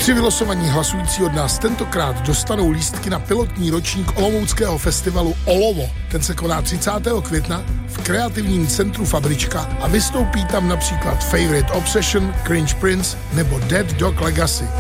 3 vylosovaní hlasující od nás tentokrát dostanou lístky na pilotní ročník olomouckého festivalu Olovo. Ten se koná 30. května v kreativním centru Fabrička a vystoupí tam například Favorite Obsession, Cringe Prince nebo Dead Dog Legacy.